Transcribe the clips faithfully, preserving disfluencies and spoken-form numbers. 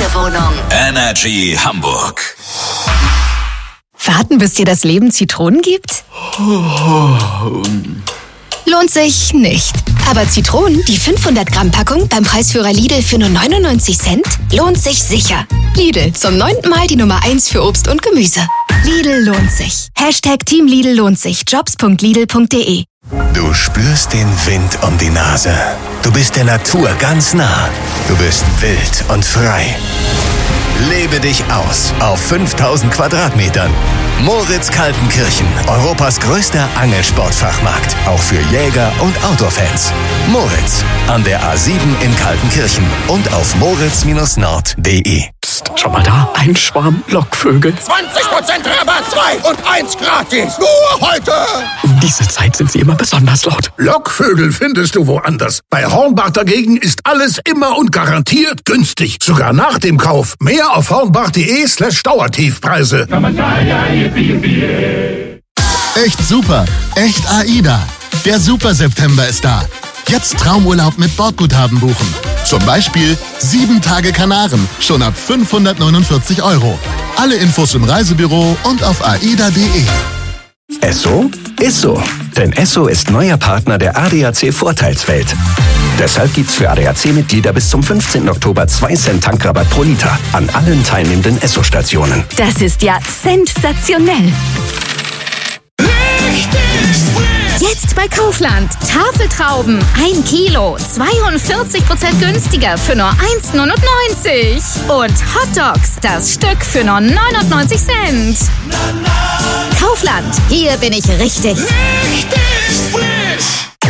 Wohnung. Energy Hamburg. Warten, bis dir das Leben Zitronen gibt? Lohnt sich nicht. Aber Zitronen, die fünfhundert Gramm Packung beim Preisführer Lidl für nur neunundneunzig Cent, lohnt sich sicher. Lidl, zum neunten Mal die Nummer eins für Obst und Gemüse. Lidl lohnt sich. Hashtag Team Lidl lohnt sich. jobs punkt lidl punkt de. Du spürst den Wind um die Nase. Du bist der Natur ganz nah. Du bist wild und frei. Lebe dich aus auf fünftausend Quadratmetern. Moritz Kaltenkirchen, Europas größter Angelsportfachmarkt. Auch für Jäger und Outdoor-Fans. Moritz, an der A sieben in Kaltenkirchen und auf moritz nord punkt de. Psst, schau mal da, ein Schwarm Lockvögel. zwanzig Prozent Rabatt, zwei und eins gratis. Nur heute. Um diese Zeit sind sie immer besonders laut. Lockvögel findest du woanders. Bei Hornbach dagegen ist alles immer und garantiert günstig. Sogar nach dem Kauf. Mehr auf hornbach.de slash Dauertiefpreise. Echt super, echt AIDA. Der Super September ist da. Jetzt Traumurlaub mit Bordguthaben buchen. Zum Beispiel sieben Tage Kanaren, schon ab fünfhundertneunundvierzig Euro. Alle Infos im Reisebüro und auf aida punkt de. Esso ist so. Denn Esso ist neuer Partner der A D A C Vorteilswelt. Deshalb gibt's für A D A C-Mitglieder bis zum fünfzehnten Oktober zwei Cent Tankrabatt pro Liter an allen teilnehmenden Esso-Stationen. Das ist ja sensationell. Jetzt bei Kaufland. Tafeltrauben, ein Kilo, zweiundvierzig Prozent günstiger für nur eins neunundneunzig. Und Hotdogs, das Stück für nur neunundneunzig Cent. Kaufland, hier bin ich richtig. Richtig frisch.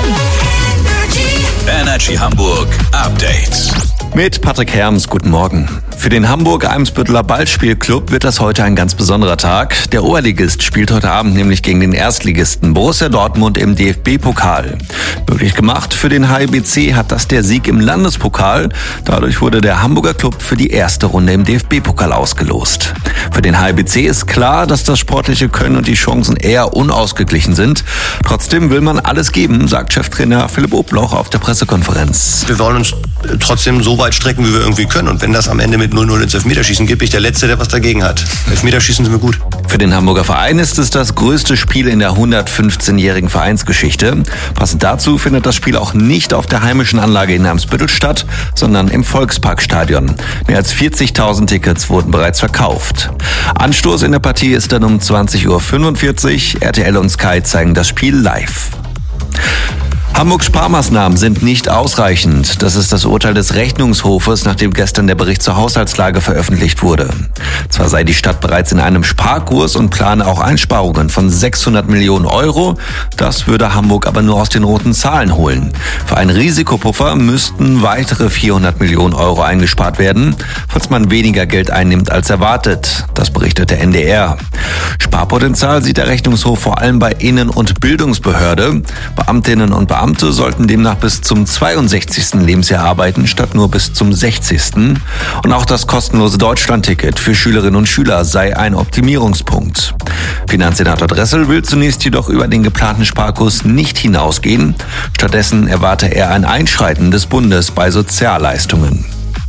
Energy Hamburg Update. Mit Patrick Herms, guten Morgen. Für den Hamburg-Eimsbütteler Ballspielclub wird das heute ein ganz besonderer Tag. Der Oberligist spielt heute Abend nämlich gegen den Erstligisten Borussia Dortmund im D F B-Pokal. Möglich gemacht für den H I B C hat das der Sieg im Landespokal. Dadurch wurde der Hamburger Club für die erste Runde im D F B-Pokal ausgelost. Für den H I B C ist klar, dass das sportliche Können und die Chancen eher unausgeglichen sind. Trotzdem will man alles geben, sagt Cheftrainer Philipp Obloch auf der Pressekonferenz. Wir wollen uns trotzdem so weit strecken, wie wir irgendwie können. Und wenn das am Ende mit null null ins Elfmeterschießen gibt, bin ich der Letzte, der was dagegen hat. Elfmeterschießen sind wir gut. Für den Hamburger Verein ist es das größte Spiel in der hundertfünfzehnjährigen Vereinsgeschichte. Passend dazu findet das Spiel auch nicht auf der heimischen Anlage in Eimsbüttel statt, sondern im Volksparkstadion. Mehr als vierzigtausend Tickets wurden bereits verkauft. Anstoß in der Partie ist dann um zwanzig Uhr fünfundvierzig. R T L und Sky zeigen das Spiel live. Hamburgs Sparmaßnahmen sind nicht ausreichend. Das ist das Urteil des Rechnungshofes, nachdem gestern der Bericht zur Haushaltslage veröffentlicht wurde. Zwar sei die Stadt bereits in einem Sparkurs und plane auch Einsparungen von sechshundert Millionen Euro. Das würde Hamburg aber nur aus den roten Zahlen holen. Für einen Risikopuffer müssten weitere vierhundert Millionen Euro eingespart werden, falls man weniger Geld einnimmt als erwartet. Das berichtet der N D R. Sparpotenzial sieht der Rechnungshof vor allem bei Innen- und Bildungsbehörde. Beamtinnen und Beamte sollten demnach bis zum zweiundsechzigsten Lebensjahr arbeiten, statt nur bis zum sechzigsten Und auch das kostenlose Deutschlandticket für Schülerinnen und Schüler sei ein Optimierungspunkt. Finanzsenator Dressel will zunächst jedoch über den geplanten Sparkurs nicht hinausgehen. Stattdessen erwarte er ein Einschreiten des Bundes bei Sozialleistungen.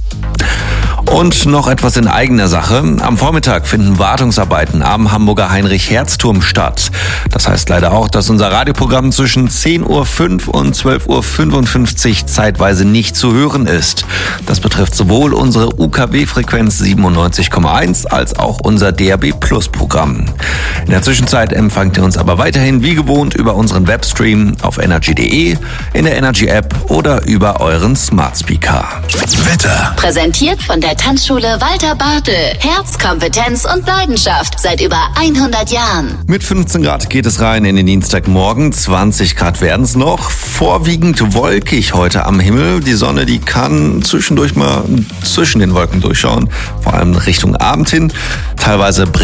Und noch etwas in eigener Sache. Am Vormittag finden Wartungsarbeiten am Hamburger Heinrich-Herz-Turm statt. Das heißt leider auch, dass unser Radioprogramm zwischen zehn Uhr fünf und zwölf Uhr fünfundfünfzig zeitweise nicht zu hören ist. Das betrifft sowohl unsere U K W-Frequenz siebenundneunzig Komma eins als auch unser D A B Plus Programm. In der Zwischenzeit empfangt ihr uns aber weiterhin wie gewohnt über unseren Webstream auf energy punkt de, in der Energy-App oder über euren Smart Speaker. Wetter. Präsentiert von der Tanzschule Walter Bartel. Herz, Kompetenz und Leidenschaft seit über hundert Jahren. Mit fünfzehn Grad geht es rein in den Dienstagmorgen. zwanzig Grad werden es noch. Vorwiegend wolkig heute am Himmel. Die Sonne, die kann zwischendurch mal zwischen den Wolken durchschauen. Vor allem Richtung Abend hin. Teilweise